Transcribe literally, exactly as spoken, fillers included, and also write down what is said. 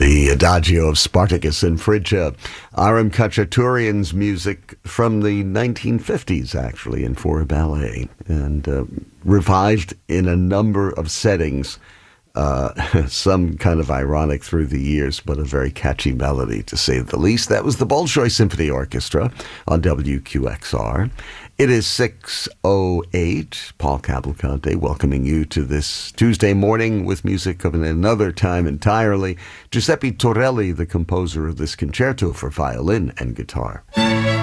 The Adagio of Spartacus and Phrygia, Aram Khachaturian's music from the nineteen fifties, actually, and for a ballet, and uh, revised in a number of settings, uh, some kind of ironic through the years, but a very catchy melody, to say the least. That was the Bolshoi Symphony Orchestra on W Q X R. It is six oh eight. Paul Cavalcante welcoming you to this Tuesday morning with music of another time entirely. Giuseppe Torelli, the composer of this concerto for violin and guitar.